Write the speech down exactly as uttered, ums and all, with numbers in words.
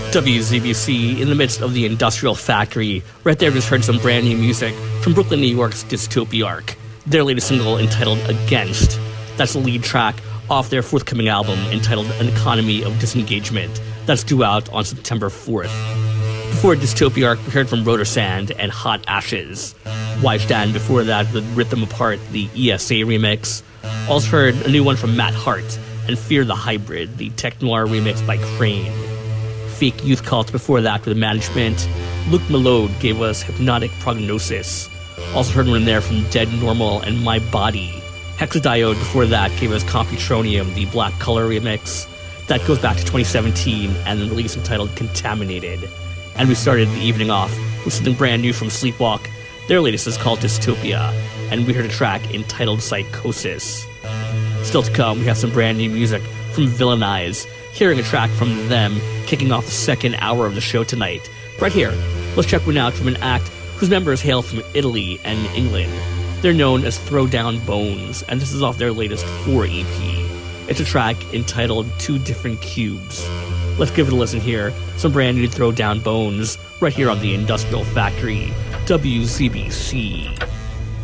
W Z B C in the midst of the industrial factory. Right there, just heard some brand new music from Brooklyn, New York's Dystopiarch. Their latest single entitled Against. That's the lead track off their forthcoming album entitled An Economy of Disengagement. That's due out on September fourth. Before Dystopiarch, we heard from Rotor Sand and Hot Ashes. Wijdan before that with Rip Them Apart, the E S A remix. Also heard a new one from Matt Hart and Fear the Hybrid, the tech noir remix by Crane. Fake Youth Cult before that with Management. Luke Malode gave us Hypnotic Prognosis. Also heard one there from Dead Normal and My Body. Hexadiode before that gave us Computronium, the Black Color remix. That goes back to twenty seventeen and the release entitled Contaminated. And we started the evening off with something brand new from Sleepwalk. Their latest is called Dystopia, and we heard a track entitled Psychosis. Still to come, we have some brand new music from Villainize, hearing a track from them, kicking off the second hour of the show tonight. Right here, let's check one out from an act whose members hail from Italy and England. They're known as Throwdown Bones, and this is off their latest four E P. It's a track entitled Two Different Cubes. Let's give it a listen here. Some brand new Throwdown Bones, right here on the Industrial Factory, W Z B C.